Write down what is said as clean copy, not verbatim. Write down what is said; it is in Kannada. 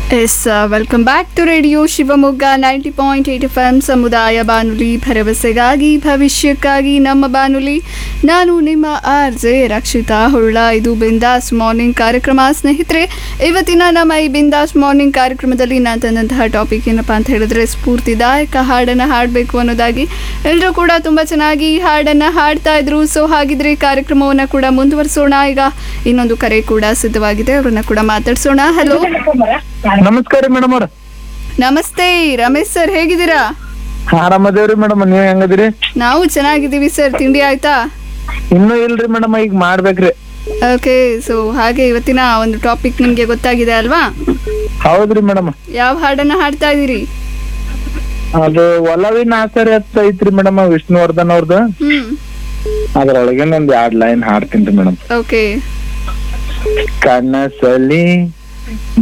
S welcome back to radio Shivamogga 90.8 FM ಸಮುದಾಯ ಬಾನುಲಿ ಭರವಸೆಗಾಗಿ ಭವಿಷ್ಯಕ್ಕಾಗಿ ನಮ್ಮ ಬಾನುಲಿ. ನಾನು ನಿಮ್ಮ RJ ರಕ್ಷಿತಾ ಹೊಳ್ಳ. ಇದು ಬಿಂದಾಸ್ ಮಾರ್ನಿಂಗ್ ಕಾರ್ಯಕ್ರಮ. ಸ್ನೇಹಿತರೆ, ಇವತ್ತಿನ ನಮ್ಮ ಈ ಬಿಂದಾಸ್ ಮಾರ್ನಿಂಗ್ ಕಾರ್ಯಕ್ರಮದಲ್ಲಿ ನಾನು ತಂದಂತಹ ಟಾಪಿಕ್ ಏನಪ್ಪ ಅಂತ ಹೇಳಿದ್ರೆ ಸ್ಫೂರ್ತಿದಾಯಕ ಹಾಡನ್ನು ಹಾಡಬೇಕು ಅನ್ನೋದಾಗಿ. ಎಲ್ಲರೂ ಕೂಡ ತುಂಬ ಚೆನ್ನಾಗಿ ಹಾಡನ್ನು ಹಾಡ್ತಾ ಇದ್ರು. ಸೊ ಹಾಗಿದ್ರೆ ಕಾರ್ಯಕ್ರಮವನ್ನು ಕೂಡ ಮುಂದುವರಿಸೋಣ. ಈಗ ಇನ್ನೊಂದು ಕರೆ ಕೂಡ ಸಿದ್ಧವಾಗಿದೆ, ಅವ್ರನ್ನ ಕೂಡ ಮಾತಾಡ್ಸೋಣ. ಹಲೋ, ನಮಸ್ಕಾರ ಮೇಡಮ್ ಅವ್ರ. ನಮಸ್ತೆ ರಮೇಶ್ ಸರ್, ಹೇಗಿದ್ದೀರಾ? ಆರಾಮದೇವ್ರಿ ಮೇಡಮ್, ನೀವ್ ಹೆಂಗದಿರಿ? ನಾವು ಚೆನ್ನಾಗಿದ್ದೀವಿ ಸರ್. ತಿಂಡಿ ಆಯ್ತಾ? ಇನ್ನೂ ಇಲ್ರಿ ಮೇಡಮ್, ಈಗ ಮಾಡ್ಬೇಕ್ರಿ. ಓಕೆ, ಸೊ ಹಾಗೆ ಇವತ್ತಿನ ಒಂದು ಟಾಪಿಕ್ ನಿಮ್ಗೆ ಗೊತ್ತಾಗಿದೆ ಅಲ್ವಾ? ಹೌದ್ರಿ ಮೇಡಮ್. ಯಾವ ಹಾಡನ್ನ ಹಾಡ್ತಾ ಇದೀರಿ? ಅದು ಒಲವಿನ ಆಸರೆ ಅಂತ ಐತ್ರಿ ಮೇಡಮ್, ವಿಷ್ಣುವರ್ಧನ್ ಅವ್ರದ್ದು. ಅದ್ರೊಳಗೇನ ಒಂದ್ 2 ಲೈನ್ ಹಾಡ್ತೀನಿ ಮೇಡಮ್. ಓಕೆ. ಕನಸಲಿ